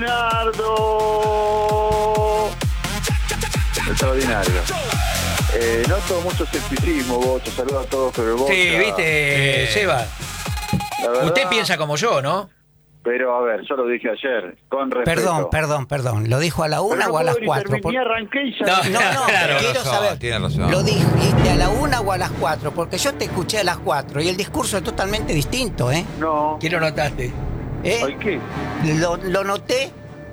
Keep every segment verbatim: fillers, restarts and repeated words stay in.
Leonardo. Extraordinario. Eh, noto mucho escepticismo, Bocho. Saludos a todos, pero el Bocha... Sí, viste, Eh, Seba. Verdad, Usted piensa como yo, ¿no? Pero a ver, yo lo dije ayer, con respeto. Perdón, perdón, perdón. ¿Lo dijo a la una Pero no o a las puedo ni cuatro? terminar, Por- ni arranqué y ya... No, No, no, Claro, quiero razón, saber. tiene razón. ¿Lo dijiste a la una o a las cuatro? Porque yo te escuché a las cuatro y el discurso es totalmente distinto, ¿eh? No. ¿Quién lo notaste? ¿Eh? ¿Ay qué? Lo, lo noté.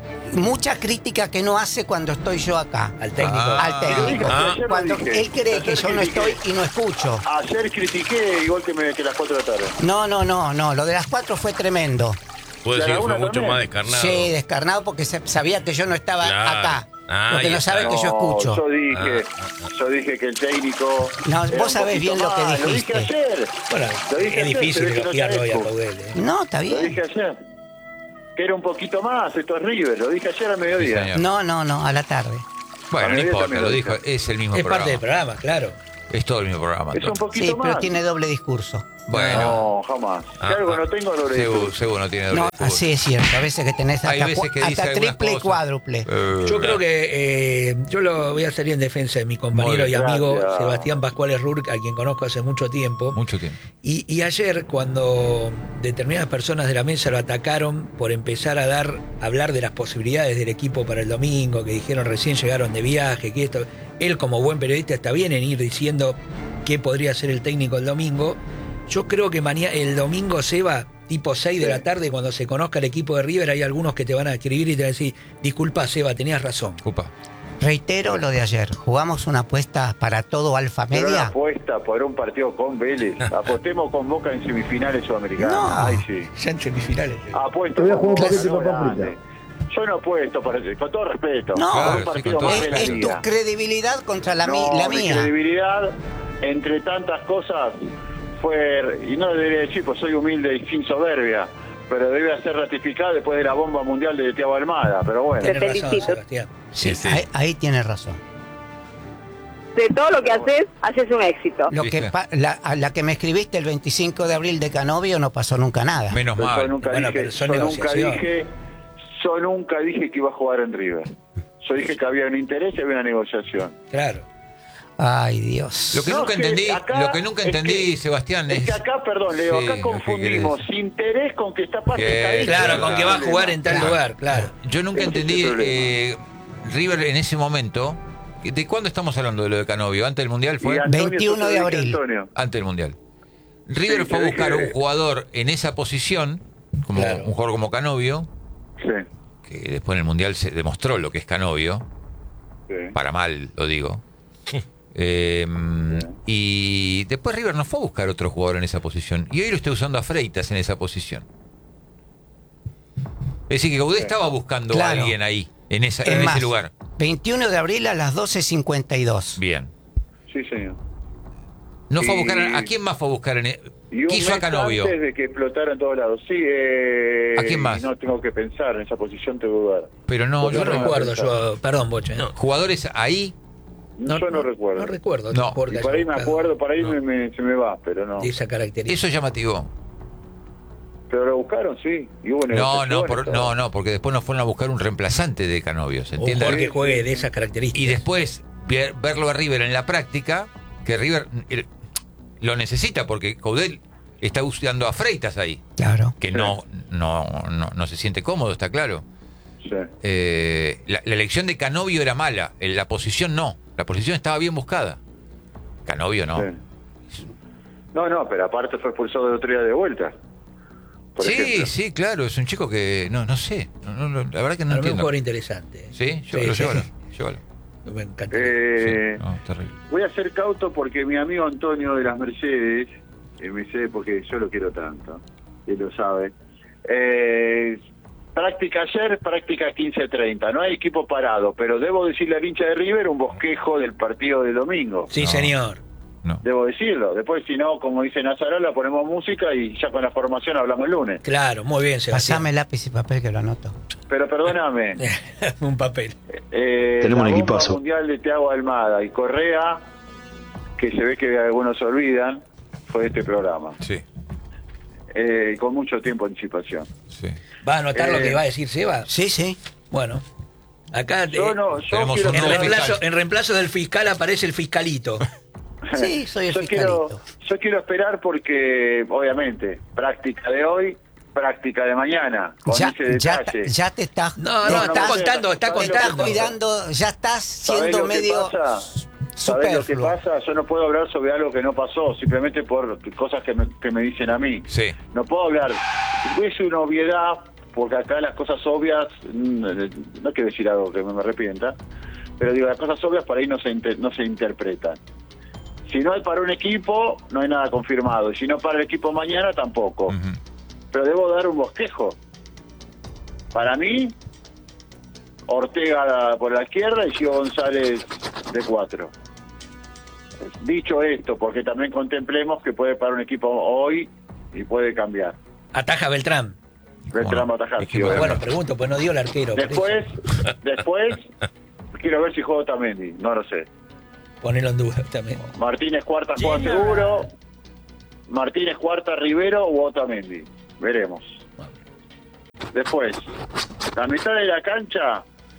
Mucha crítica que no hace cuando estoy yo acá. Al técnico. Ah. Al técnico. Ah. Ayer lo Cuando dije. él cree que Ayer yo no critiqué. estoy y no escucho. Ayer critiqué igual que, me, que las cuatro de la tarde. No, no, no, no. Lo de las cuatro fue tremendo. Puedo Y a decir la que fue una mucho también. más descarnado. Sí, descarnado porque se- sabía que yo no estaba Claro. acá. Ah, Porque ahí no está. sabe que yo No, escucho. Yo dije, Ah, yo dije que el técnico. No, era vos un sabés poquito bien lo que más. Lo dijiste. dije ayer. Bueno, Lo dije es ayer, difícil pero es que no elogiarlo hoy a sabés. Caudel, ¿eh? No, está Lo dije bien. ayer. Que era un poquito más. Esto es River. Lo dije ayer al Sí, mediodía. señor. No, no, no, a la tarde. Bueno, no También importa, lo lo dijo. dijo, es el mismo Es programa. parte del programa, claro. Es todo el mismo programa. Es un entonces. poquito Sí, más. pero tiene doble discurso. Bueno, No, jamás. Ah, si algo ah, no tengo, lo seguro, digo. seguro no tiene doble No, discurso. así es cierto. A veces que tenés Hay hasta, veces cua- que dice hasta algunas triple y cosas. cuádruple. Eh, Yo creo que eh, yo lo voy a salir en defensa de mi Muy compañero y bien, amigo gracias. Sebastián Pascual Rurk, a quien conozco hace mucho tiempo. Mucho tiempo. Y, y ayer, cuando determinadas personas de la mesa lo atacaron por empezar a dar, a hablar de las posibilidades del equipo para el domingo, que dijeron recién llegaron de viaje, que esto, él como buen periodista está bien en ir diciendo qué podría ser el técnico el domingo. Yo creo que mañana, el domingo, Seba, tipo seis de la tarde, cuando se conozca el equipo de River, hay algunos que te van a escribir y te van a decir, disculpa, Seba, tenías razón. Upa. Reitero lo de ayer. Jugamos una apuesta para todo Alfa Pero una Media. apuesta por un partido con Vélez. Apostemos con Boca en semifinales sudamericanas. No. Ay, sí. Ya en semifinales. Apuesto Te voy a con jugar un Boca, paquete no de papas grande. Yo no apuesto, para, con todo respeto. No, por Claro, un sí, partido con todo más de la Es, es tu liga. credibilidad contra la, mi- No, la mi mía. credibilidad, entre tantas cosas, fue, y no debería decir, pues soy humilde y sin soberbia, pero debe ser ratificada después de la bomba mundial de Thiago Almada, pero bueno. Tienes Te razón, felicito. Sebastián. Sí, Sí, sí. Ahí, ahí tienes razón. De todo lo que haces, haces un éxito. Lo ¿Viste? que pa- la, a la que me escribiste el veinticinco de abril de Canovio no pasó nunca nada. Menos Pero yo mal. nunca Bueno, dije, pero son yo nunca negociaciones. dije, yo nunca dije que iba a jugar en River. Yo dije que había un interés y había una negociación. Claro. Ay, Dios. Lo que No, nunca es que entendí, acá- lo que nunca es entendí, que- Sebastián, Es es. que acá, perdón, Leo, Sí, acá ¿qué confundimos interés con que está parte Bien, está ahí. Claro, con que va a Problema. jugar en tal Claro. lugar, claro. Yo nunca Ese es el entendí problema. eh, River en ese momento. ¿De cuándo estamos hablando de lo de Canovio? ¿Antes del Mundial fue? Y Antonio, veintiuno de yo te dije, abril. Antonio. Antes del Mundial. River Sí, fue a te buscar dije- un jugador en esa posición, como Claro. un jugador como Canovio, Sí, que después en el Mundial se demostró lo que es Canovio, sí. para mal lo digo. Eh, y después River no fue a buscar otro jugador en esa posición. Y hoy lo está usando a Freitas en esa posición. Es decir, que Gaudé estaba buscando a Claro. alguien ahí, en, esa, Es en más, ese lugar. veintiuno de abril a las doce cincuenta y dos. Bien. Sí, señor. No fue a Y- buscar a, ¿a quién más fue a buscar en e- Y un quiso a mes Canovio. antes de que explotara en todos lados. Sí, eh, ¿A quién más? No tengo que pensar, en esa posición te voy a dudar. Pero no, Yo No yo no. recuerdo, yo, perdón, Boche. No, Jugadores ahí. no, yo no, recuerdo. No recuerdo. No. porque Y haya por ahí me buscado acuerdo, por ahí No. me, me- se me va, pero no. de esa característica. Eso es llamativo. Pero lo buscaron, sí. Y hubo No, no, negociaciones, por- todo. no, no, porque después nos fueron a buscar un reemplazante de Canovio, ¿se Un entiende? jugador que juegue de esas características. Y después ver- verlo a River en la práctica, que River eh, lo necesita porque Caudel está usando a Freitas ahí, Claro. que no, no, no, no se siente cómodo, está claro. Sí. Eh, la, la elección de Canovio era mala, en la posición no, la posición estaba bien buscada. Canovio no. Sí. No, no, pero aparte fue expulsado de otro día de vuelta. Por Sí, ejemplo. sí, claro, es un chico que no, no sé, no, no, no, la verdad que no Para mí es un entiendo. jugador interesante. Sí, llévalo, Sí, llévalo, sí. llévalo. Me encanta. Eh, Sí, no, terrible. Voy a ser cauto porque mi amigo Antonio de las Mercedes, que me sé porque yo lo quiero tanto, él lo sabe. Eh, práctica ayer, práctica quince treinta. No hay equipo parado, pero debo decirle al hincha de River un bosquejo del partido de domingo. Sí, No. señor. No. Debo decirlo. Después, si no, como dice Nazarola, ponemos música y ya con la formación hablamos el lunes. Claro, muy bien, Sebastián. Pasame lápiz y papel que lo anoto. Pero perdóname. un papel. Eh, Tenemos la un bomba equipazo. mundial de Thiago Almada y Correa, que se ve que algunos se olvidan, fue este programa. Sí, Eh, con mucho tiempo de anticipación. sí. ¿Va a anotar Eh, lo que va a decir Seba? Sí, sí. Bueno, acá Yo eh, no, yo tenemos quiero un en, nuevo saber- reemplazo, fiscal. en reemplazo del fiscal aparece el fiscalito. Sí, soy el yo quiero, fiscalito. yo quiero esperar porque, obviamente, práctica de hoy, práctica de mañana, con Ya, ese ya, detalle. ya te estás... No, te no, no, está no, contando, está ¿sabés lo que estás contando. cuidando, ya estás ¿Sabés siendo lo que medio pasa? ¿Sabés lo que superfluo. pasa? Yo no puedo hablar sobre algo que no pasó, simplemente por cosas que me, que me dicen a mí. Sí. No puedo hablar. Es una obviedad, porque acá las cosas obvias, mm, no quiero decir algo que me arrepienta, pero digo, las cosas obvias para ahí no se, inter- no se interpretan. Si no hay para un equipo, no hay nada confirmado. Y si no para el equipo mañana, tampoco. Ujú. Pero debo dar un bosquejo. Para mí, Ortega por la izquierda y Gio González de cuatro. Dicho esto, porque también contemplemos que puede parar un equipo hoy y puede cambiar. Ataja Beltrán. Beltrán Bueno, va a atajar, equipo sí, de- Bueno, pregunto, pues no dio el arquero. por eso. Después, después, quiero ver si juega Otamendi, no lo sé. Ponelo en duda también. Martínez Cuarta juega seguro, Martínez Cuarta Rivero o Otamendi, veremos. Después, la mitad de la cancha,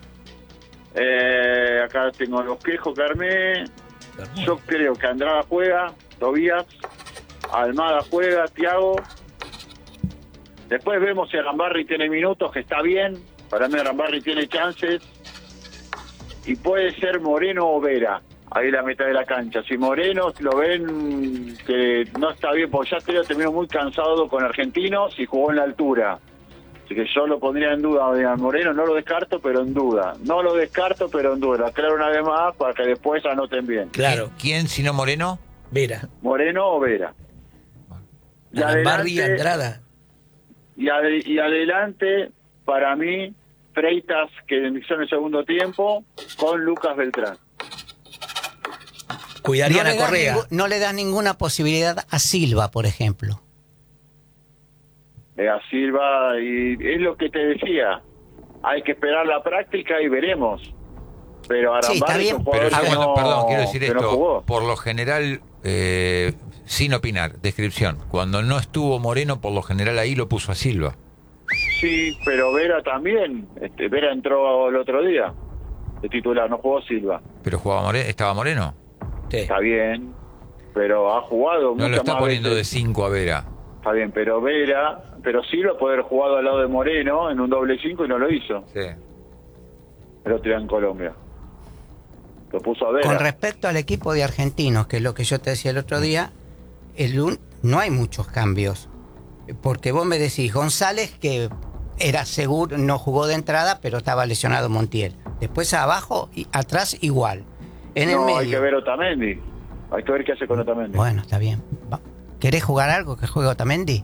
eh, acá tengo los quejos que armé. Yo creo que Andrada juega, Tobías, Almada juega, Thiago. Después vemos si Arambarri tiene minutos, que está bien. Para mí Arambarri tiene chances. Y puede ser Moreno o Vera, ahí la mitad de la cancha. Si Moreno lo ven que no está bien, porque ya creo que terminó muy cansado con Argentinos y jugó en la altura. Así que yo lo pondría en duda, a Moreno no lo descarto, pero en duda. No lo descarto, pero en duda. Lo aclaro una vez más para que después anoten bien. Claro, ¿Quién, si no Moreno? Vera. Moreno o Vera. Y Arambarri, adelante, Andrada. y, ade- y adelante, para mí, Freitas, que inició en el segundo tiempo, con Lucas Beltrán. Cuidarían no a le das Correa. ningú- no le das ninguna posibilidad a Silva, por ejemplo. Eh, a Silva, y es lo que te decía. Hay que esperar la práctica y veremos. Pero Sí, está Arambarri es bien, un Pero jugador yo que cuando- no- perdón, quiero decir que no esto. jugó. Por lo general, eh, sin opinar, descripción. Cuando no estuvo Moreno, por lo general ahí lo puso a Silva. Sí, pero Vera también. Este, Vera entró el otro día de titular, no jugó Silva. Pero jugaba Moreno, estaba Moreno. Sí. Está bien, pero ha jugado No muchas lo está más poniendo de veces. cinco a Vera. Está bien, pero Vera, pero Silva puede haber jugado al lado de Moreno en un doble cinco y no lo hizo. Sí. El otro día en Colombia. Lo puso a Vera. Con respecto al equipo de argentinos, que es lo que yo te decía el otro día, el un- no hay muchos cambios. Porque vos me decís, González, que era seguro, no jugó de entrada, pero estaba lesionado Montiel. Después abajo y atrás igual. En el no, medio. hay que ver Otamendi. Hay que ver qué hace con Otamendi. Bueno, está bien. Va. ¿Querés jugar algo que juegue Otamendi?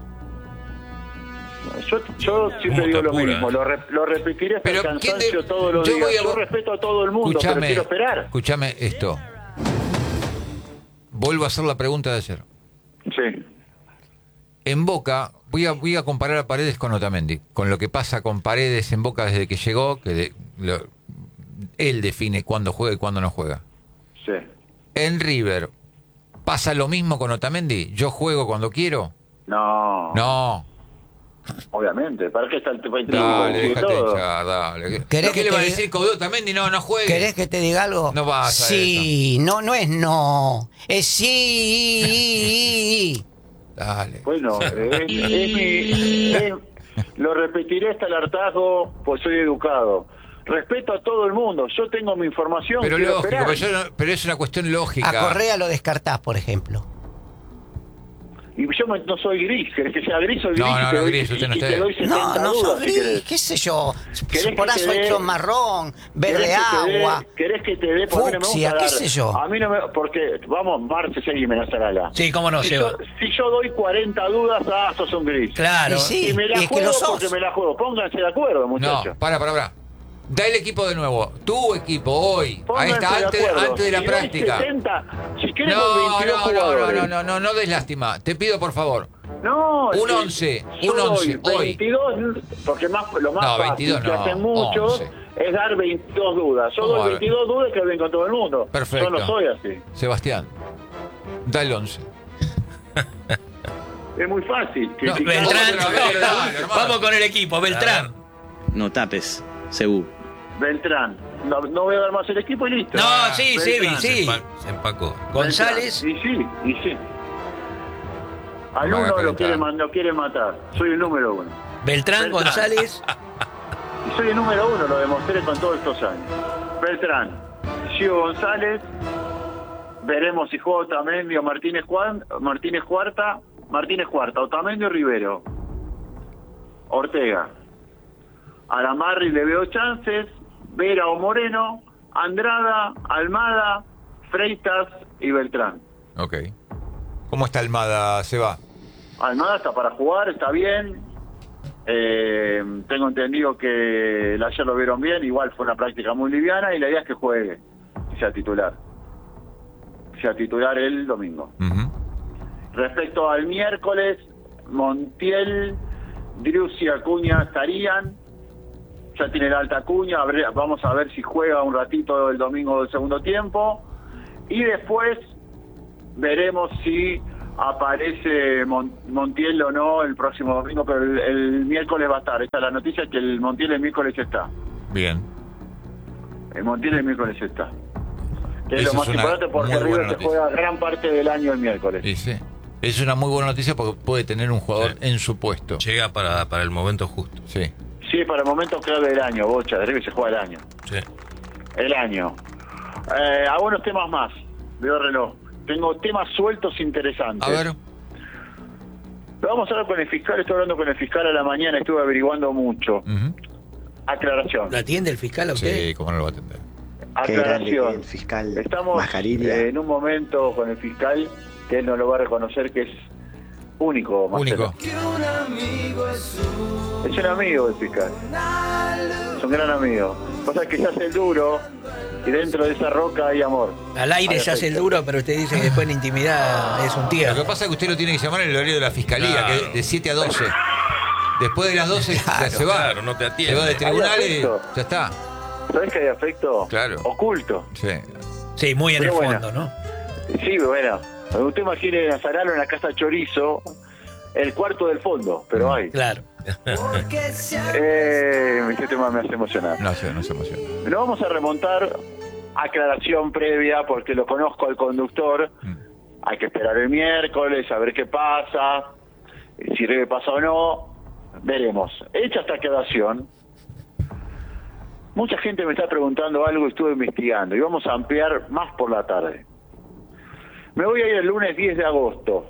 Yo, yo siempre Muta digo lo pura, mismo, ¿eh? lo, re- lo repetiré hasta el Pero, ¿quién cansancio de- todos los yo días. voy a- Yo respeto a todo el mundo, pero quiero esperar. Escúchame esto. Vuelvo a hacer la pregunta de ayer. Sí. En Boca, voy a, voy a comparar a Paredes con Otamendi, con lo que pasa con Paredes en Boca desde que llegó, que de- lo- él define cuándo juega y cuándo no juega. Sí. En River, ¿pasa lo mismo con Otamendi? ¿Yo juego cuando quiero? No, No. obviamente. ¿Para qué está el tipo de Dale, decir déjate todo? hinchar, dale. ¿Querés ¿Qué que le te va a diga- decir con Otamendi? No, no juegue. ¿Querés que te diga algo? No vas a Sí, no, no es no. Es sí. Dale. Bueno, es, es mi- es- lo repetiré hasta el hartazgo, pues soy educado. Respeto a todo el mundo. Yo tengo mi información. Pero quiero lógico, esperar. pero, yo no- pero es una cuestión lógica. A Correa lo descartás, por ejemplo. Y yo me- no soy gris. ¿Querés que sea gris o gris? No, no, Y te no, doy- gris, usted no y está te bien. doy setenta No, no dudas, sos si gris, querés. qué sé yo. ¿Querés que Por te eso dé- hecho marrón, verde ¿Querés que te dé- agua. ¿Querés que te dé? Porque a mí no me fucsia, gusta qué dar- sé yo. A mí no me... Porque, vamos, Marce, seguime, Nazarala. Sí, cómo no, Si Seba. yo, si yo doy cuarenta dudas, ah, sos un gris. Claro. Y sí. Y me la y es que juego lo sos. porque me la juego. Pónganse de acuerdo, muchachos. No, para, para, para. Da el equipo de nuevo. Tu equipo hoy. Ahí Pónganse está, de antes, acuerdo. antes de la Si doy práctica. setenta, si querés con No, veintidós no, no, no, jugadores. no, no, no, no des lástima. Te pido por favor. No, Un es que once, yo un once, doy hoy. veintidós, porque más, lo más No, fácil veintidós que no, hacen muchos once. es dar veintidós dudas. Yo ¿Cómo va a doy ver? veintidós dudas que ven con todo el mundo. Perfecto. Yo no soy así. Sebastián, da el once. Es muy fácil. No, criticar- Beltrán, Otra vez, dale, hermano. vamos con el equipo, Beltrán. No tapes, Cebú. Beltrán. No, no voy a dar más el equipo y listo. No, sí, Beltrán. sí, sí. Se, empa- se empacó. González, Beltrán. Y sí, y sí. Al Van a uno lo calentar. quiere, man- lo quiere matar. Soy el número uno. Beltrán, Beltrán. González, Y soy el número uno, lo demostré con todos estos años. Beltrán, Gio González, veremos si juega Otamendi o Martínez, Juan, Martínez Cuarta, Martínez Cuarta, Otamendi o Rivero. Ortega. A la Marri le veo chances, Vera o Moreno, Andrada, Almada, Freitas y Beltrán. Ok. ¿Cómo está Almada, Seba? Almada está para jugar, está bien. Eh, tengo entendido que el ayer lo vieron bien, igual fue una práctica muy liviana y la idea es que juegue y sea titular. Sea titular el domingo. Ujú. Respecto al miércoles, Montiel, Driussi y Acuña estarían. Ya tiene la alta Acuña, a ver- vamos a ver si juega un ratito el domingo del segundo tiempo. Y después veremos si aparece Mon- Montiel o no el próximo domingo, pero el, el miércoles va a estar. Esta es la noticia, que el Montiel el miércoles está. Bien. El Montiel el miércoles está. Que es Eso lo es más una importante porque muy buena River se noticia. juega gran parte del año el miércoles. Y sí. Es una muy buena noticia porque puede tener un jugador Sí. en su puesto. Llega para, para el momento justo. Sí. Sí, para el momento clave del año, Bocha, de River se juega el año. Sí. El año. Eh, hago unos temas más, veo el reloj. Tengo temas sueltos interesantes. A ver. Lo vamos a hablar con el fiscal, estoy hablando con el fiscal a la mañana, estuve averiguando mucho. Ujú. Aclaración. ¿lo atiende el fiscal a usted? Sí, cómo no lo va a atender. Qué grande que Aclaración. el fiscal Estamos Mascarilla. eh, en un momento con el fiscal que él no lo va a reconocer, que es único, Marcelo. Único. Es un amigo el fiscal. Es un gran amigo. Pasa que se hace el duro y dentro de esa roca hay amor. Al aire Hay se hace el afecto. duro, pero usted dice que después en la intimidad es un tío. Lo que pasa es que usted lo tiene que llamar en el horario de la fiscalía, Claro. que de siete a doce. Después de las doce ya se va. claro, no te atiende. Se va de tribunales, afecto. ya está. ¿Sabés que hay afecto? Claro. Oculto. Sí. Sí, muy en Pero el bueno. fondo, ¿no? Sí, bueno. Usted imagine a Zaralo en la casa Chorizo, el cuarto del fondo, pero hay. Claro. Eh, este tema me hace emocionar. No sé, no se emociona. Nos vamos a remontar, aclaración previa, porque lo conozco al conductor. Mm. Hay que esperar el miércoles, a ver qué pasa, si River pasa o no, veremos. Hecha esta aclaración, mucha gente me está preguntando algo y estuve investigando, y vamos a ampliar más por la tarde. Me voy a ir el lunes diez de agosto,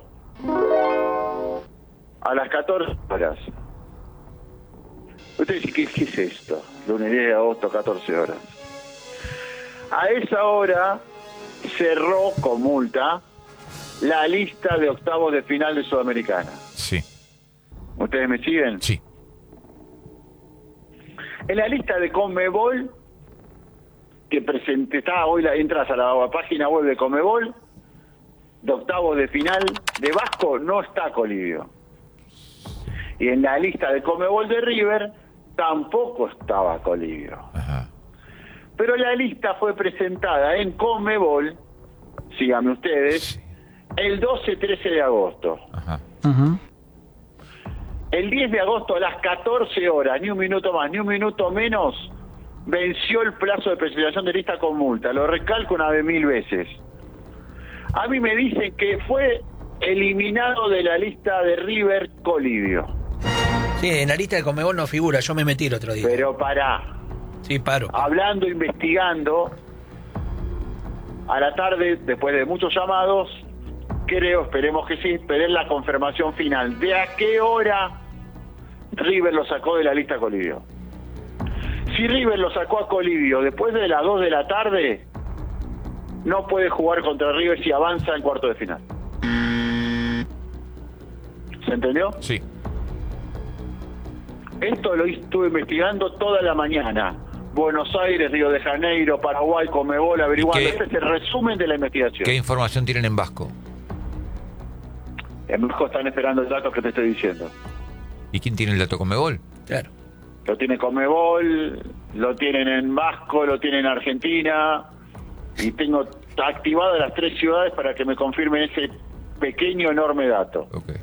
a las catorce horas. Usted dice, ¿qué, qué es esto? Lunes diez de agosto, catorce horas. A esa hora cerró con multa la lista de octavos de final de Sudamericana. Sí, ¿Ustedes me siguen? sí. En la lista de Conmebol, que presenté, está hoy, la, entras a la página web de Conmebol, de octavos de final de Vasco, no está Colibio. Y en la lista de Conmebol de River, tampoco estaba Colibio. Ajá. Pero la lista fue presentada en Conmebol, síganme ustedes, Sí. el doce trece de agosto. Ajá. El diez de agosto a las catorce horas, ni un minuto más, ni un minuto menos, venció el plazo de presentación de lista con multa. Lo recalco una de mil veces. A mí me dicen que fue eliminado de la lista de River Colibio. Sí, en la lista de Conmebol no figura, yo me metí el otro día. Pero pará, Sí, paro. hablando, investigando, a la tarde, después de muchos llamados, creo, esperemos que sí, esperé la confirmación final de a qué hora River lo sacó de la lista Colibio. Si River lo sacó a Colibio después de las dos de la tarde, no puede jugar contra River si avanza en cuarto de final. ¿Se entendió? Sí. Esto lo estuve investigando toda la mañana. Buenos Aires, Río de Janeiro, Paraguay, Conmebol, averiguando. qué- Este es el resumen de la investigación. ¿Qué información tienen en Vasco? En México están esperando el dato que te estoy diciendo. ¿Y quién tiene el dato Conmebol? Claro. Lo tiene Conmebol, lo tienen en Vasco, lo tienen en Argentina, y tengo activadas las tres ciudades para que me confirmen ese pequeño, enorme dato. Ok.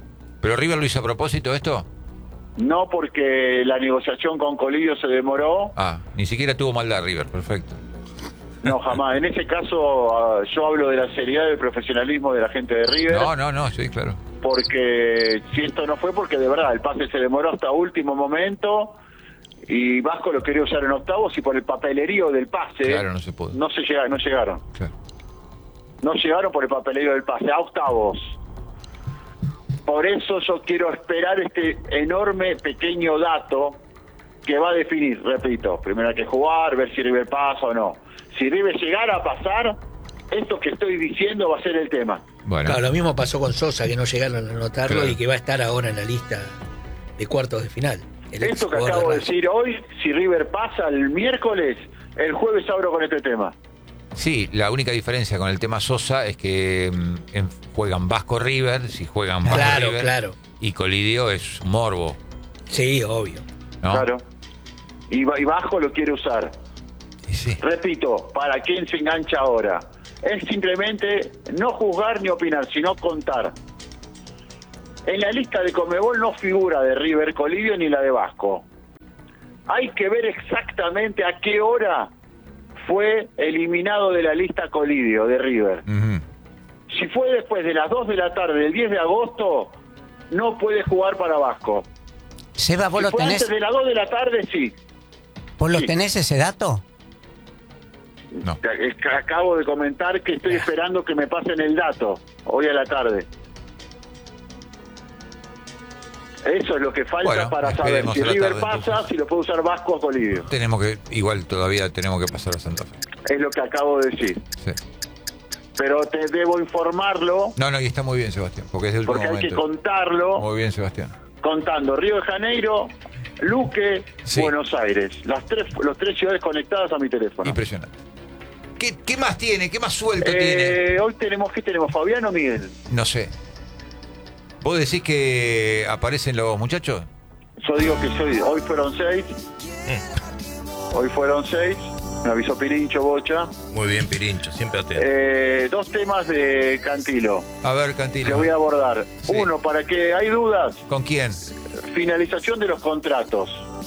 ¿Pero River lo hizo a propósito esto? No, porque la negociación con Colidio se demoró. Ah, ni siquiera tuvo maldad River, perfecto. No, jamás. En ese caso, uh, yo hablo de la seriedad y del profesionalismo de la gente de River. No, no, no, sí, claro. Porque si esto no fue porque de verdad el pase se demoró hasta último momento y Vasco lo quería usar en octavos y por el papelerío del pase Claro, no se pudo. no se llega, no llegaron. Claro. No llegaron por el papelerío del pase, a octavos. Por eso yo quiero esperar este enorme pequeño dato que va a definir, repito, primero hay que jugar, ver si River pasa o no. Si River llegara a pasar, esto que estoy diciendo va a ser el tema. Bueno, Claro, lo mismo pasó con Sosa, que no llegaron a anotarlo Claro. y que va a estar ahora en la lista de cuartos de final. El Esto que ex acabo de Racing. decir hoy, si River pasa el miércoles, el jueves abro con este tema. sí, la única diferencia con el tema Sosa es que mm, en- juegan Vasco River, si juegan Vasco Claro, River, claro. y Colidio es morbo, Sí, obvio. ¿no? Claro. Y, ba- y Bajo lo quiere usar. Y sí. Repito, ¿para quién se engancha ahora? Es simplemente no juzgar ni opinar, sino contar. En la lista de Conmebol no figura de River Colidio ni la de Vasco. Hay que ver exactamente a qué hora fue eliminado de la lista Colidio de River. Ujú. Si fue después de las dos de la tarde del diez de agosto, no puede jugar para Vasco. Seba, ¿vos Si lo fue tenés, antes de las dos de la tarde, sí. vos lo sí. tenés ese dato? No. Te- Acabo de comentar que estoy esperando que me pasen el dato hoy a la tarde. Eso es lo que falta Bueno, para saber esperemos si a la River tarde, pasa, entonces. si lo puede usar Vasco o Colidio. Tenemos que, igual todavía tenemos que pasar a Santa Fe. Es lo que acabo de decir. Sí. Pero te debo informarlo No, no, y está muy bien, Sebastián, porque es de último porque hay que momento. contarlo Muy bien, Sebastián. contando Río de Janeiro, Luque, Sí. Buenos Aires. Las tres, los tres ciudades conectadas a mi teléfono. Impresionante. ¿Qué, qué más tiene? ¿Qué más suelto tiene? Eh, hoy tenemos, ¿qué tenemos? ¿Fabián o Miguel? No sé. ¿Vos decís que aparecen los muchachos? Yo digo que soy, hoy fueron seis. Hoy fueron seis. Me avisó Pirincho, Bocha. Muy bien, Pirincho, siempre atento. Eh, dos temas de Cantilo A ver, que Cantilo. voy a abordar. Sí. Uno, para que hay dudas, ¿Con quién? finalización de los contratos.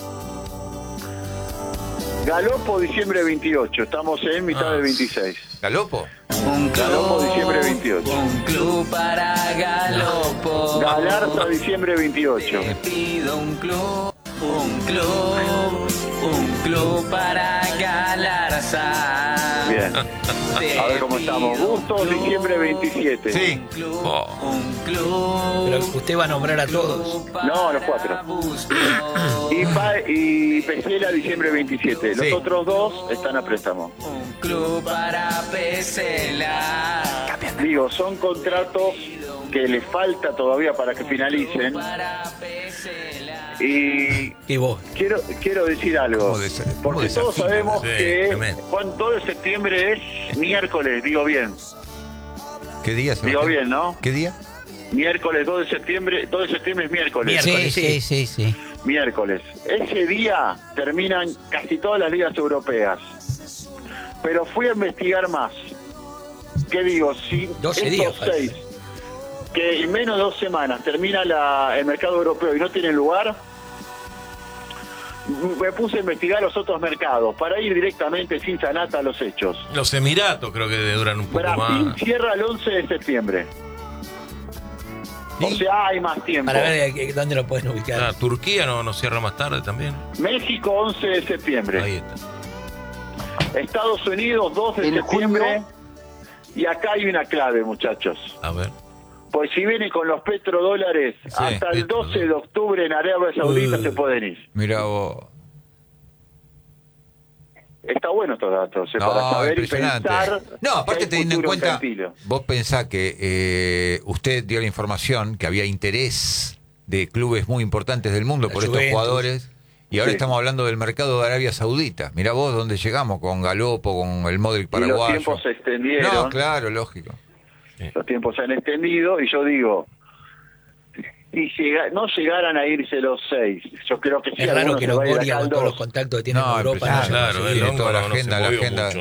Galopo, diciembre veintiocho. Estamos en mitad Ah. del veintiséis. ¿Galopo? Un Galopo, club, diciembre veintiocho. un club para Galopo. Galarza, diciembre veintiocho. Te pido un club, un club, un club para Galarza. Bien. Te A ver cómo estamos. pido un Bustos, club, diciembre veintisiete. Sí. un club, Oh. un club. Pero usted va a nombrar a todos. No, los cuatro. Bustos. Y, Pa- y Pesela, diciembre veintisiete. Los Sí. otros dos están a préstamo. Un club para Pesela. Digo, son contratos que les falta todavía para que finalicen. Para Pesela. Y Y vos. quiero quiero decir algo. ¿Cómo desa- cómo Porque todos desafina? sabemos Sí, que tremendo. Juan, todo de septiembre es miércoles, digo bien. ¿Qué día, Sebastián? Digo bien, ¿no? ¿Qué día? Miércoles dos de septiembre, dos de septiembre es miércoles. Miércoles. Sí, sí. sí, sí, sí. Miércoles. Ese día terminan casi todas las ligas europeas. Pero fui a investigar más. ¿Qué digo? Si doce estos días faltan. seis, que en menos de dos semanas termina la- el mercado europeo y no tienen lugar, me puse a investigar los otros mercados para ir directamente sin sanata a los hechos. Los Emiratos creo que duran un poco Brasil más. cierra el once de septiembre. O ¿Y? sea, hay más tiempo. Para ver eh, dónde lo pueden ubicar. Ah, Turquía no, no cierra más tarde también. México once de septiembre. Ahí está. Estados Unidos dos de En septiembre. junio. Y acá hay una clave, muchachos. A ver. Pues si viene con los petrodólares, Sí, hasta el petrodólares. doce de octubre en Arabia Saudita Uh. se pueden ir. Mira vos. Está bueno estos datos, eh, No, para saber y impresionante. pensar. No, que aparte hay teniendo en futuro cuenta, Cantilo. vos pensás que eh, usted dio la información que había interés de clubes muy importantes del mundo La por estos Juventus. jugadores y ahora Sí. estamos hablando del mercado de Arabia Saudita. Mirá vos dónde llegamos con Galopo, con el Modric Y los paraguayo. tiempos se extendieron. No, claro, lógico. Los tiempos se han extendido y yo digo, si llega- no llegaran a irse los seis, yo creo que sí. Es raro algunos que se los va a ir Borgia acá con al todos los dos. contactos que tiene No, en Europa. impresionante. no se Claro, consigue. el Tiene hongo toda la no- no se agenda, la movió agenda, mucho. toda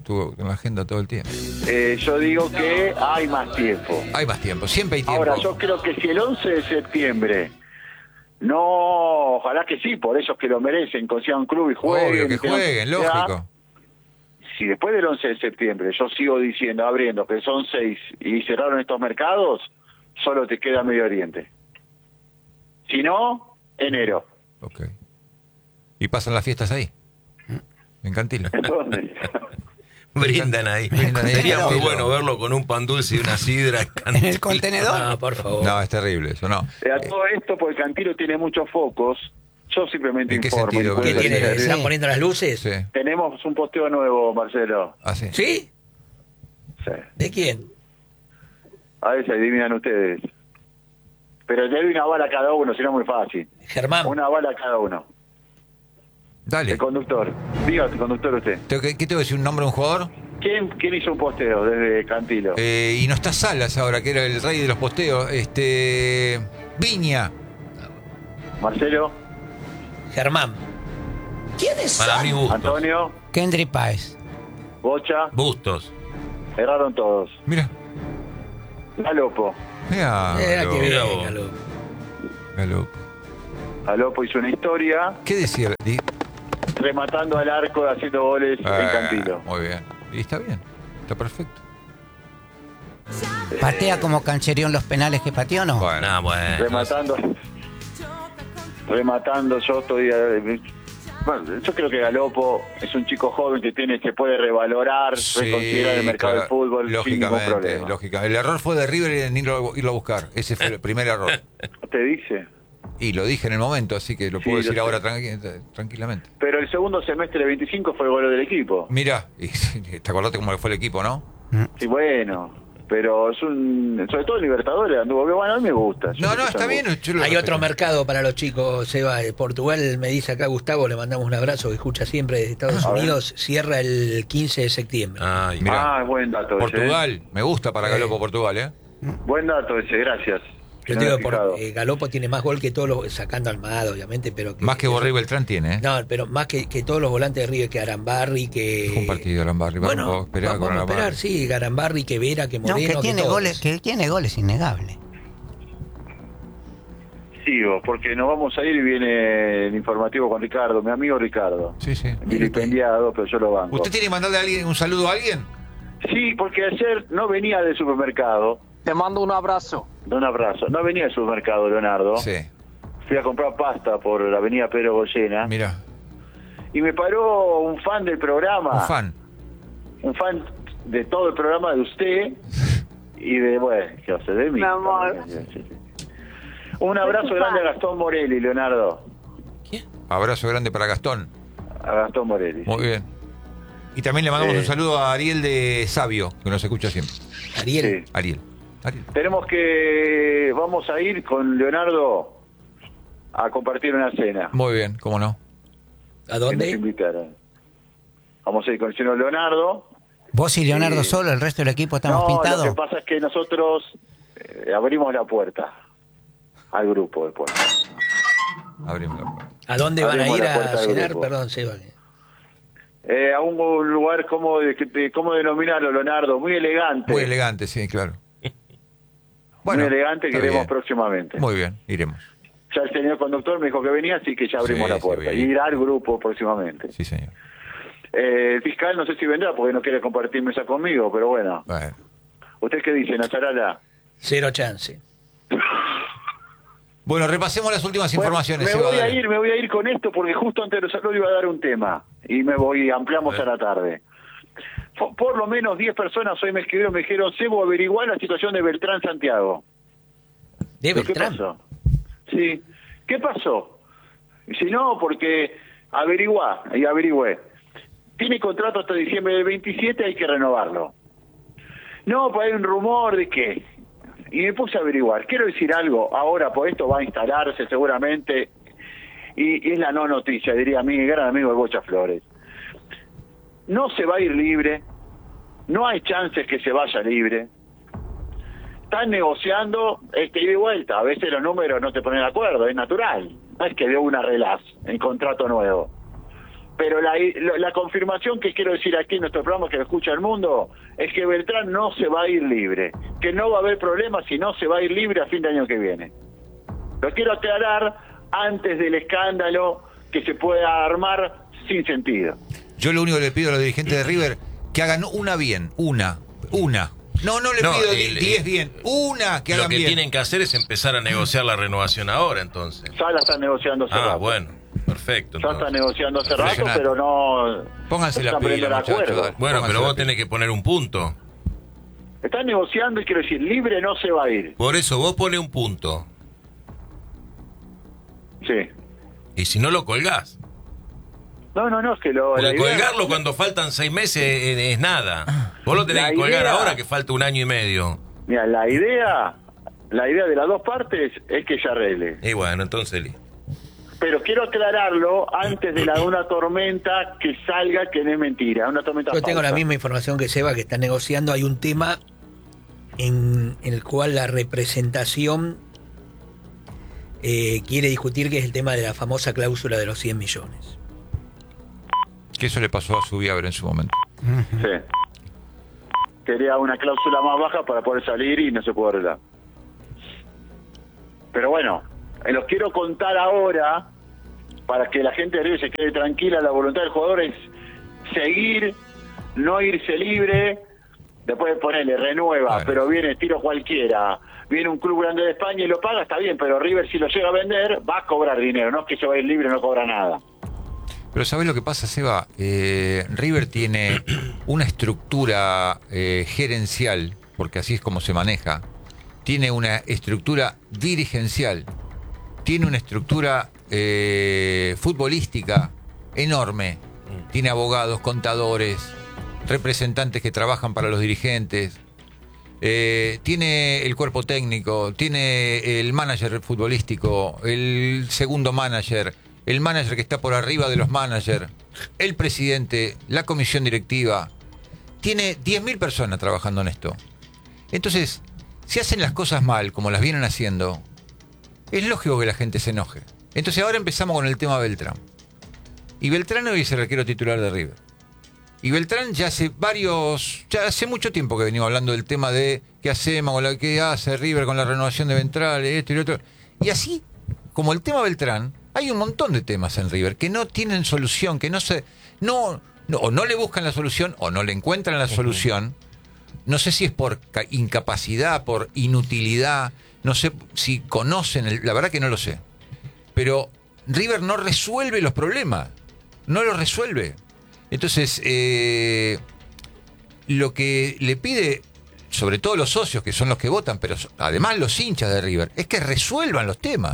estuvo en la agenda todo el tiempo. Eh, yo digo que hay más tiempo. Hay más tiempo, siempre hay tiempo. Ahora, yo creo que si el once de septiembre, no, ojalá que sí, por esos que lo merecen, consigan un club y jueguen. Obvio que y tengan jueguen, posibilidad. lógico. Si después del once de septiembre yo sigo diciendo, abriendo, que son seis y cerraron estos mercados, solo te queda Medio Oriente. Si no, enero. Ok. ¿Y pasan las fiestas ahí? En Cantilo. ¿Dónde? Brindan ahí. Brindan ahí. Sería muy Pero- bueno verlo con un pan dulce y una sidra. En el contenedor. No, por favor. No, es terrible eso, no. Eh, A todo esto, porque el Cantilo tiene muchos focos, yo simplemente ¿En qué informo. sentido? y ¿Qué cuento Sí. tiene? la ¿Se realidad. están poniendo las luces? Sí. Tenemos un posteo nuevo, Marcelo. Así. ¿Sí? Sí. ¿De quién? A ver si adivinan ustedes. Pero le doy una bala a cada uno, si no es muy fácil. Germán. Una bala a cada uno. Dale. El conductor. Diga, el conductor usted. Tengo que- ¿Qué tengo que decir? ¿Un nombre de un jugador? ¿Quién, quién hizo un posteo desde Cantilo? Eh, y no está Salas ahora, que era el rey de los posteos. Este. Viña. Marcelo, Germán. Para mí, Bustos. Antonio, Kendry Páez. Bocha, Bustos. erraron todos. Mira. Galopo. Mira. Era que mira bien, vos. Galo. Galo. Galopo hizo una historia ¿Qué decía? Di- rematando al arco, haciendo goles en Ah, Cantilo. muy bien. Y está bien. Está perfecto. ¿Patea como Cancherión los penales que pateó o no? Bueno. Ah, bueno. Rematando. Rematando, yo estoy. eh, Bueno, yo creo que Galopo es un chico joven que tiene, se puede revalorar, Sí, reconsiderar el mercado claro, del fútbol sin ningún lógicamente, problema. lógicamente. El error fue de River en irlo, irlo a buscar. Ese fue el primer error. ¿Te dice? Y lo dije en el momento, así que lo Sí, puedo lo decir sé. ahora tranqui- tranquilamente. Pero el segundo semestre de veinticinco fue el gol del equipo. Mira, y, te acordaste cómo fue el equipo, ¿no? Sí, bueno, pero es un. Sobre todo el Libertadores anduvo bien. Bueno, a mí me gusta. Yo No, sé no, que está anduvo. bien. yo lo Hay respeto. otro mercado para los chicos, Seba. de Portugal me dice acá Gustavo, le mandamos un abrazo que escucha siempre desde Estados A ver. Unidos. Cierra el quince de septiembre. Ay, Mirá. Ah, buen dato ese. Portugal, me gusta para Sí. Galopo Portugal, ¿eh? Buen dato ese, gracias. Yo No te me he digo, fijado. por, eh, Galopo tiene más gol que todos los, sacando Almada, obviamente, pero Más que Borré y Beltrán tiene, ¿eh? No, pero más que, que todos los volantes de River, que Arambarri, que... Es un partido, Arambarri. Bueno, Vamos a esperar vamos con a esperar, Arambarri. sí, Garambarri, que Vera, que No, Moreno, que tiene todos. goles, que tiene goles innegables. Sigo, porque nos vamos a ir y viene el informativo con Ricardo, mi amigo Ricardo. Sí, sí. Vilipendiado, pero yo lo banco. ¿Usted tiene que mandarle a alguien, un saludo a alguien? Sí, porque ayer no venía del supermercado. Te mando un abrazo. Un abrazo. No venía del supermercado, Leonardo. Sí. Fui a comprar pasta por la avenida Pedro Goyena. Mira, Y me paró un fan del programa. un fan. Un fan de todo el programa de usted y de, bueno, qué sé, de mí. Mi amor. Sí, sí. Un abrazo grande a Gastón Morelli, Leonardo. Abrazo grande para Gastón. A Gastón Morelli. Muy bien. Y también le mandamos Eh. un saludo a Ariel de Sabio, que nos escucha siempre. Ariel, Sí. Ariel. Ariel. Tenemos que, vamos a ir con Leonardo a compartir una cena. Muy bien, ¿cómo no? ¿a Que nos dónde? invitaron. Vamos a ir con el señor Leonardo. Vos y Leonardo Sí. solo, el resto del equipo estamos no, pintados. lo que pasa es que nosotros eh, abrimos la puerta al grupo después. Abrimos la puerta. ¿A dónde van a Abrimos ir la puerta a del cenar? grupo. Perdón, Seba. Eh, a un lugar, ¿cómo, de- cómo denominarlo, Leonardo? Muy elegante. Muy elegante, sí, claro. Muy elegante, está queremos bien. próximamente. Muy bien, iremos. Ya el señor conductor me dijo que venía, así que ya abrimos Sí, la sí, puerta. bien. Y irá al grupo próximamente. Sí, señor. Eh, el fiscal no sé si vendrá porque no quiere compartir mesa conmigo, pero bueno. Bueno. ¿Usted qué dice, Nazarala? Cero chance. Bueno, repasemos las últimas Bueno, informaciones. me Seba, voy a dale. ir, me voy a ir con esto porque justo antes de los saludos iba a dar un tema y me voy, ampliamos a la tarde. Por, por lo menos diez personas hoy me escribieron, me dijeron, Sebo, averiguar la situación de Beltrán Santiago. ¿De ¿Pero ¿Qué Beltrán? pasó? Sí. ¿Qué pasó? Y si no, porque averiguá, y averigüé. Tiene contrato hasta diciembre del veintisiete, hay que renovarlo. No, pues hay un rumor de qué. Y me puse a averiguar. Quiero decir algo, ahora por esto va a instalarse seguramente, y, y es la no noticia, diría mi gran amigo de Bocha Flores. No se va a ir libre, no hay chances que se vaya libre. Están negociando este ida y vuelta. A veces los números no te ponen de acuerdo, es natural. No es que de una relaz en contrato nuevo. pero la, la confirmación que quiero decir aquí en nuestro programa, que lo escucha el mundo, es que Beltrán no se va a ir libre, que no va a haber problemas si no se va a ir libre a fin de año que viene. Lo quiero aclarar antes del escándalo que se pueda armar sin sentido. Yo lo único que le pido a los dirigentes de River, que hagan una bien, una, una. No, no le No, pido el- diez bien, una que Lo hagan que bien. tienen que hacer es empezar a negociar la renovación ahora, entonces. Ya la están negociando hace Ah, rato. bueno, perfecto. Ya entonces. están negociando hace rato, Impresionante. pero no... Pónganse no la están poniendo pila, de acuerdo. muchachos. dale. Bueno, Pónganse pero la vos pila. tenés que poner un punto. Están negociando y quiero decir, libre no se va a ir. Por eso vos pones un punto. Sí. Y si no lo colgás. No, no, no, es que lo... Porque la idea- colgarlo cuando faltan seis meses es, es nada. Vos lo tenés La que colgar idea- ahora que falta un año y medio. Mira, la idea, la idea de las dos partes es que se arregle. Y bueno, entonces listo. Pero quiero aclararlo antes de la una tormenta que salga, que no es mentira, una tormenta Yo tengo la falsa. misma información que Seba, que están negociando. Hay un tema en, en el cual la representación eh, quiere discutir, que es el tema de la famosa cláusula de los cien millones. Que eso le pasó a Zubiaber en su momento. Sí. Quería una cláusula más baja para poder salir y no se pudo arreglar. Pero bueno, eh, los quiero contar ahora para que la gente de River se quede tranquila. La voluntad del jugador es seguir, no irse libre. Después ponerle, renueva, Bueno. pero viene tiro cualquiera. Viene un club grande de España y lo paga, está bien, pero River si lo llega a vender va a cobrar dinero. No es que se va a ir libre y no cobra nada. Pero ¿sabés lo que pasa, Seba? Eh, River tiene una estructura eh, gerencial, porque así es como se maneja. Tiene una estructura dirigencial. Tiene una estructura eh, futbolística enorme. Tiene abogados, contadores, representantes que trabajan para los dirigentes. Eh, tiene el cuerpo técnico, tiene el manager futbolístico, el segundo manager, el manager que está por arriba de los managers, el presidente, la comisión directiva. Tiene diez mil personas trabajando en esto. Entonces, si hacen las cosas mal, como las vienen haciendo, es lógico que la gente se enoje. Entonces ahora empezamos con el tema Beltrán. Y Beltrán hoy es el arquero titular de River. Y Beltrán ya hace varios, ya hace mucho tiempo que venimos hablando del tema de qué hacemos, con la, qué hace River con la renovación de Ventral, esto y lo otro. Y así, como el tema Beltrán, hay un montón de temas en River que no tienen solución, que no se, no, no o no le buscan la solución o no le encuentran la solución. No sé si es por ca- incapacidad, por inutilidad, no sé si conocen, el, la verdad que no lo sé. Pero River no resuelve los problemas, no los resuelve. Entonces, eh, lo que le pide, sobre todo los socios, que son los que votan, pero además los hinchas de River, es que resuelvan los temas.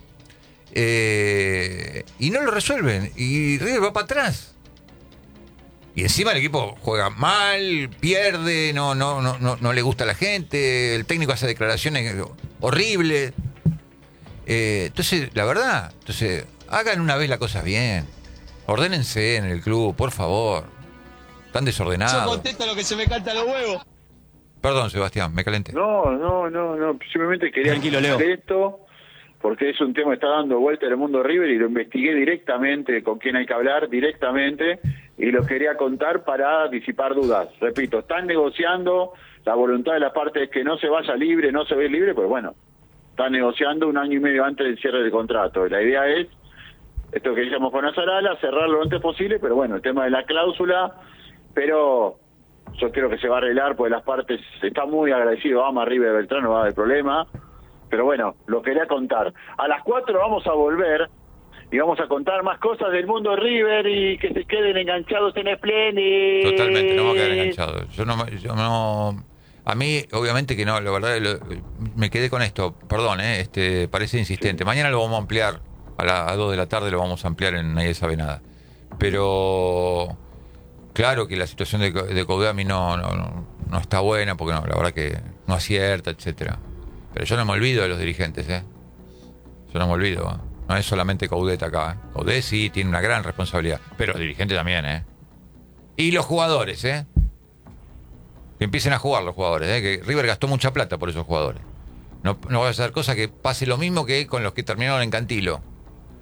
Eh, y no lo resuelven, y River va para atrás. Y encima el equipo juega mal, pierde, no, no, no, no, no le gusta a la gente, el técnico hace declaraciones horribles. Eh, entonces, la verdad, entonces, hagan una vez las cosas bien. Ordénense en el club, por favor. Están desordenados. Yo contesto lo que se me canta los huevos. Perdón, Sebastián, me calenté. No, no, no, no. Simplemente quería Tranquilo, Leo. hacer esto porque es un tema que está dando vuelta en el mundo River y lo investigué directamente con quién hay que hablar, directamente, y lo quería contar para disipar dudas. Repito, están negociando, la voluntad de la parte es que no se vaya libre, no se ve libre, pero bueno, están negociando un año y medio antes del cierre del contrato. Y la idea es, esto que decíamos con Azarala, cerrarlo lo antes posible, pero bueno, el tema de la cláusula, pero yo creo que se va a arreglar porque las partes están muy agradecidos, ama River Beltrán, no va a haber problema, pero bueno, lo quería contar. A las cuatro vamos a volver y vamos a contar más cosas del mundo River y que se queden enganchados en Splendid. Totalmente, no vamos a quedar enganchados. Yo no, yo no, a mí, obviamente que no, la verdad, lo- me quedé con esto, perdón, eh, este, parece insistente. Mañana lo vamos a ampliar, a las dos de la tarde lo vamos a ampliar en Nadie Sabe Nada. Pero claro que la situación de, de Coudami no, no, no, no está buena, porque no, la verdad que no acierta, etcétera. Pero yo no me olvido de los dirigentes, ¿eh? Yo no me olvido, ¿eh? No es solamente Coudet acá, ¿eh? Coudet sí tiene una gran responsabilidad, pero los dirigentes también, ¿eh? Y los jugadores, ¿eh? Que empiecen a jugar los jugadores, ¿eh? Que River gastó mucha plata por esos jugadores. No, no va a hacer cosa que pase lo mismo que con los que terminaron en Cantilo.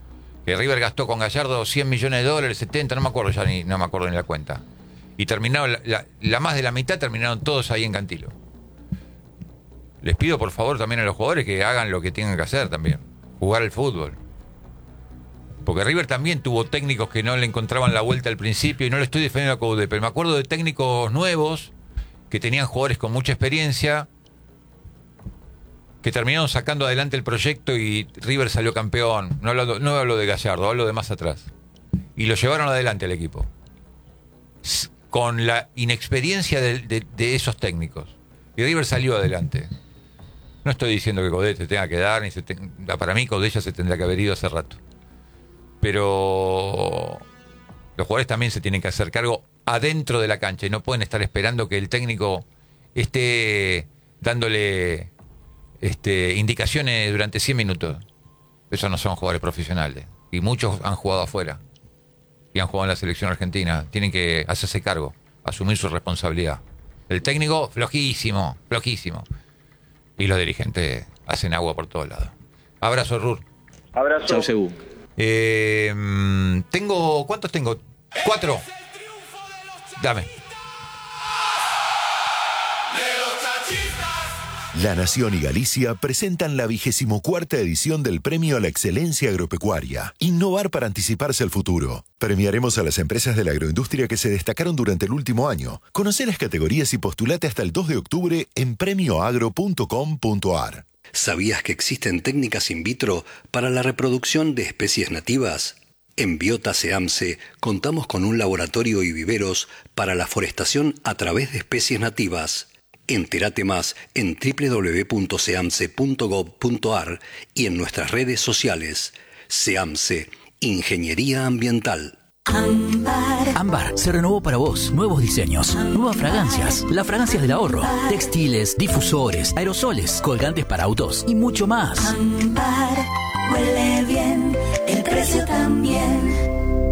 Que River gastó con Gallardo cien millones de dólares, setenta, no me acuerdo ya ni, no me acuerdo ni la cuenta. Y terminaron, la, la, la más de la mitad terminaron todos ahí en Cantilo. Les pido por favor también a los jugadores que hagan lo que tengan que hacer también. Jugar al fútbol. Porque River también tuvo técnicos que no le encontraban la vuelta al principio, y no le estoy defendiendo a Coudet, pero me acuerdo de técnicos nuevos que tenían jugadores con mucha experiencia, que terminaron sacando adelante el proyecto y River salió campeón. No hablo, no hablo de Gallardo, hablo de más atrás. Y lo llevaron adelante al equipo. Con la inexperiencia de, de, de esos técnicos. Y River salió adelante. No estoy diciendo que Coudet se tenga que dar, ni se te, para mí Coudet ya se tendría que haber ido hace rato. Pero los jugadores también se tienen que hacer cargo adentro de la cancha y no pueden estar esperando que el técnico esté dándole este, indicaciones durante cien minutos. Esos no son jugadores profesionales. Y muchos han jugado afuera y han jugado en la selección argentina. Tienen que hacerse cargo, asumir su responsabilidad. El técnico, flojísimo, flojísimo. Y los dirigentes hacen agua por todos lados. Abrazo, Rur. Abrazo. Chau, Sebu. Eh, tengo, ¿cuántos tengo? Cuatro. Dame. La Nación y Galicia presentan la vigésimo cuarta edición del Premio a la Excelencia Agropecuaria. Innovar para anticiparse al futuro. Premiaremos a las empresas de la agroindustria que se destacaron durante el último año. Conoce las categorías y postulate hasta el dos de octubre en premio agro punto com punto a r. ¿Sabías que existen técnicas in vitro para la reproducción de especies nativas? En Biota SEAMSE contamos con un laboratorio y viveros para la forestación a través de especies nativas. Entérate más en doble u doble u doble u punto seamse punto gob punto a r y en nuestras redes sociales. SEAMSE, Ingeniería Ambiental. Ámbar. Ámbar se renovó para vos. Nuevos diseños, nuevas fragancias, las fragancias del ahorro, textiles, difusores, aerosoles, colgantes para autos y mucho más. Ámbar huele bien, el precio también.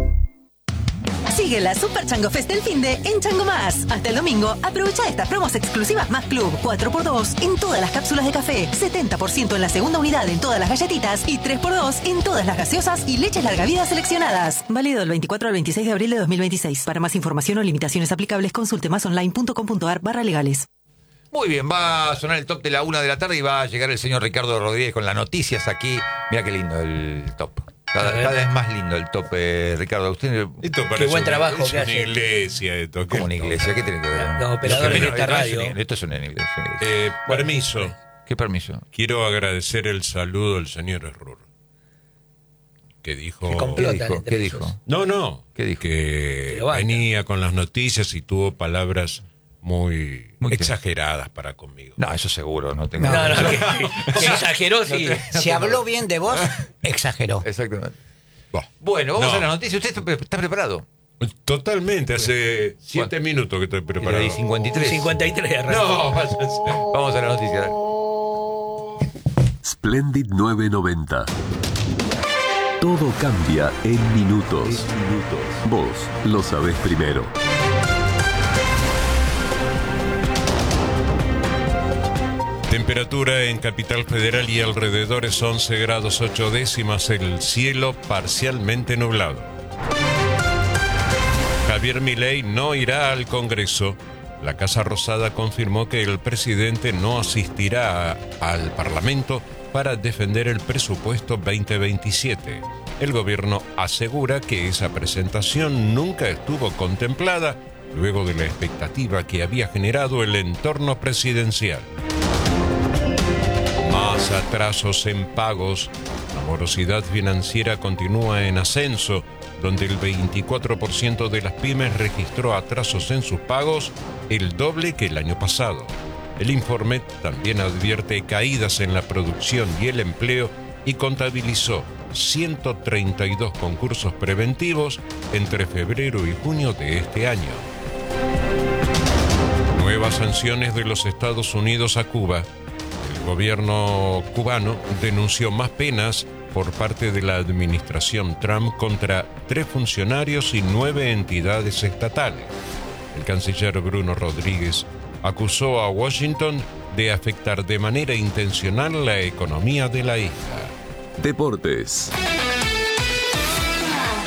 Sigue la Super Chango Fest del finde en Chango Más. Hasta el domingo, aprovecha estas promos exclusivas Más Club. cuatro por dos en todas las cápsulas de café, setenta por ciento en la segunda unidad en todas las galletitas y tres por dos en todas las gaseosas y leches larga vida seleccionadas. Válido del veinticuatro al veintiséis de abril de dos mil veintiséis. Para más información o limitaciones aplicables, consulte másonline punto com punto a r barra legales. Muy bien, va a sonar el top de la una de la tarde y va a llegar el señor Ricardo Rodríguez con las noticias aquí. Mira qué lindo el top. Cada, cada vez más lindo el top, eh, Ricardo. Usted, qué buen trabajo es que una hace. iglesia esto. ¿Cómo una iglesia? ¿Qué tiene que ver? Los operadores de esta radio. Esto es una iglesia. Eh, permiso. ¿Qué permiso? Quiero agradecer el saludo al señor Error. Que dijo... Que complotan ¿Qué dijo? entre ¿Qué ellos. dijo? No, no. ¿Qué dijo? Que lo banca. venía con las noticias y tuvo palabras muy, Muy exageradas para conmigo. No, eso seguro. No tengo. No, no, que, que exageró, sí. Si habló bien de vos, exageró. Exactamente. Bah. Bueno, vamos No. a la noticia. ¿Usted está, está preparado? Totalmente. Hace siete ¿Cuánto? minutos que estoy preparado. Y cincuenta y tres. cincuenta y tres arrancó. No, vaya a ser. Vamos a la noticia. Splendid novecientos noventa. Todo cambia en minutos. Vos lo sabés primero. Temperatura en Capital Federal y alrededores once grados ocho décimas, el cielo parcialmente nublado. Javier Milei no irá al Congreso. La Casa Rosada confirmó que el presidente no asistirá a- al Parlamento para defender el presupuesto veinte veintisiete. El gobierno asegura que esa presentación nunca estuvo contemplada luego de la expectativa que había generado el entorno presidencial. Más atrasos en pagos. La morosidad financiera continúa en ascenso, donde el veinticuatro por ciento de las pymes registró atrasos en sus pagos, el doble que el año pasado. El informe también advierte caídas en la producción y el empleo y contabilizó ciento treinta y dos concursos preventivos entre febrero y junio de este año. Nuevas sanciones de los Estados Unidos a Cuba. El gobierno cubano denunció más penas por parte de la administración Trump contra tres funcionarios y nueve entidades estatales. El canciller Bruno Rodríguez acusó a Washington de afectar de manera intencional la economía de la isla. Deportes.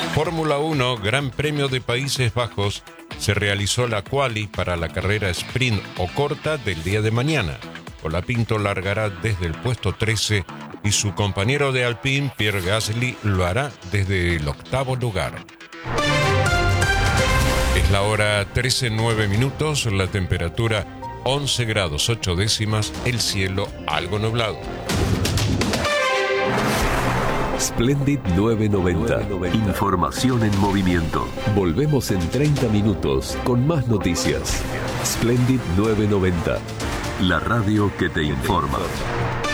Fórmula uno, Gran Premio de Países Bajos. Se realizó la quali para la carrera sprint o corta del día de mañana. Colapinto largará desde el puesto trece y su compañero de Alpine, Pierre Gasly, lo hará desde el octavo lugar. Es la hora trece, nueve minutos, la temperatura once grados ocho décimas, el cielo algo nublado. Splendid novecientos noventa. Información en movimiento. Volvemos en treinta minutos con más noticias. Splendid novecientos noventa. La radio que te informa.